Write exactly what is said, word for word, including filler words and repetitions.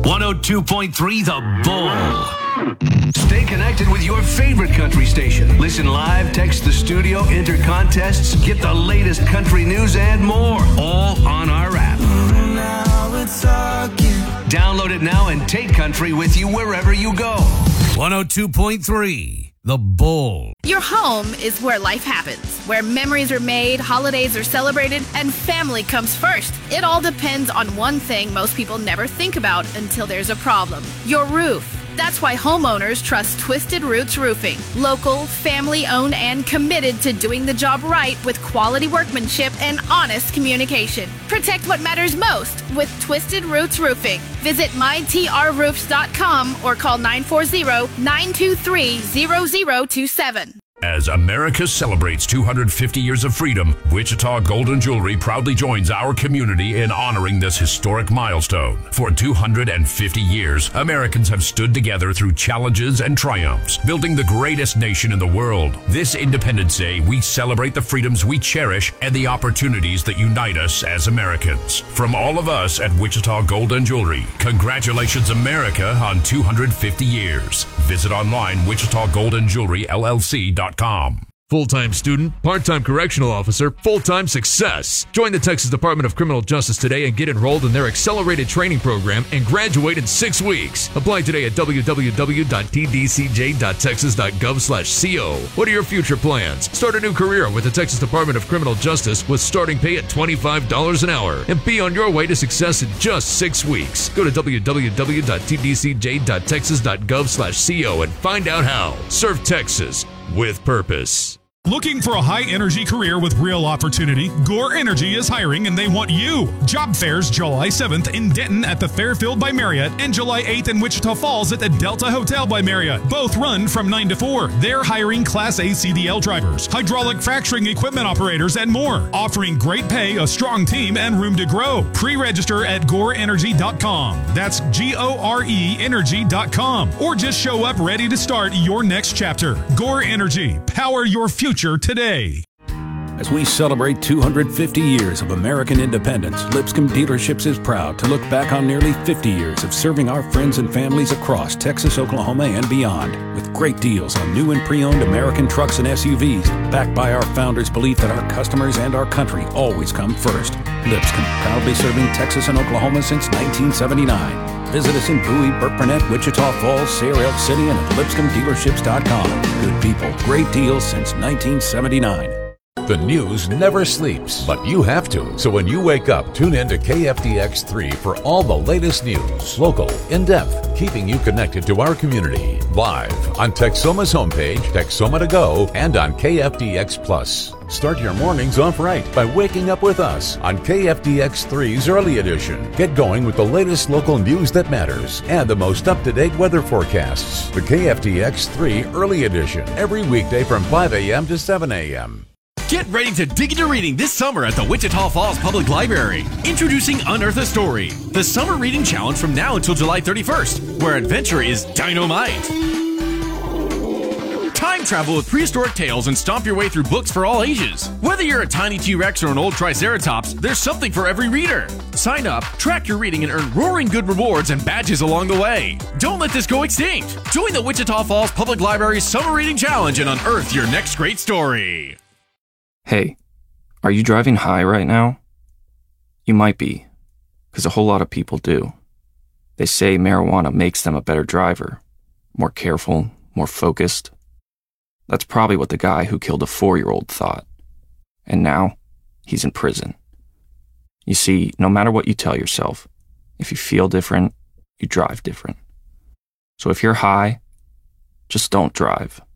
one oh two point three The Bull. Stay connected with your favorite country station. Listen live, text the studio, enter contests, get the latest country news and more, all on our app. Now it's talking. Download it now and take country with you wherever you go. one oh two point three The Bull. Your home is where life happens, where memories are made, holidays are celebrated, and family comes first. It all depends on one thing most people never think about until there's a problem: your roof. That's why homeowners trust Twisted Roots Roofing. Local, family-owned, and committed to doing the job right with quality workmanship and honest communication. Protect what matters most with Twisted Roots Roofing. Visit my t r roofs dot com or call nine four zero, nine two three, zero zero two seven. As America celebrates two hundred fifty years of freedom, Wichita Gold and Jewelry proudly joins our community in honoring this historic milestone. For two hundred fifty years, Americans have stood together through challenges and triumphs, building the greatest nation in the world. This Independence Day, we celebrate the freedoms we cherish and the opportunities that unite us as Americans. From all of us at Wichita Gold and Jewelry, congratulations, America, on two hundred fifty years. Visit online, Wichita Gold and Jewelry L L C dot com. Full-time student, part-time correctional officer, full-time success. Join the Texas Department of Criminal Justice today and get enrolled in their accelerated training program and graduate in six weeks. Apply today at w w w dot t d c j dot texas dot gov slash co. What are your future plans? Start a new career with the Texas Department of Criminal Justice with starting pay at twenty-five dollars an hour and be on your way to success in just six weeks. Go to w w w dot t d c j dot texas dot gov slash co and find out how. Serve Texas with purpose. Looking for a high-energy career with real opportunity? Gore Energy is hiring and they want you. Job fairs July seventh in Denton at the Fairfield by Marriott and July eighth in Wichita Falls at the Delta Hotel by Marriott. Both run from nine to four. They're hiring Class A C D L drivers, hydraulic fracturing equipment operators, and more. Offering great pay, a strong team, and room to grow. Pre-register at gore energy dot com. That's G O R E energy dot com. Or just show up ready to start your next chapter. Gore Energy. Power your future today. As we celebrate two hundred fifty years of American independence, Lipscomb Dealerships is proud to look back on nearly fifty years of serving our friends and families across Texas, Oklahoma, and beyond. With great deals on new and pre-owned American trucks and S U Vs, backed by our founders' belief that our customers and our country always come first. Lipscomb, proudly serving Texas and Oklahoma since nineteen seventy-nine. Visit us in Bowie, Burkburnett, Wichita Falls, Sayre, Elk City, and at lipscomb dealerships dot com. Good people, great deals since nineteen seventy-nine. The news never sleeps, but you have to. So when you wake up, tune in to K F D X three for all the latest news, local, in-depth, keeping you connected to our community. Live on Texoma's homepage, Texoma to Go, and on K F D X Plus. Start your mornings off right by waking up with us on K F D X three's Early Edition. Get going with the latest local news that matters and the most up-to-date weather forecasts. The K F D X three Early Edition, every weekday from five a.m. to seven a.m. Get ready to dig into reading this summer at the Wichita Falls Public Library. Introducing Unearth a Story, the summer reading challenge from now until July thirty-first, where adventure is dynamite. Time travel with prehistoric tales and stomp your way through books for all ages. Whether you're a tiny T-Rex or an old Triceratops, there's something for every reader. Sign up, track your reading, and earn roaring good rewards and badges along the way. Don't let this go extinct. Join the Wichita Falls Public Library's Summer Reading Challenge and unearth your next great story. Hey, are you driving high right now? You might be, because a whole lot of people do. They say marijuana makes them a better driver, more careful, more focused. That's probably what the guy who killed a four-year-old thought. And now, he's in prison. You see, no matter what you tell yourself, if you feel different, you drive different. So if you're high, just don't drive.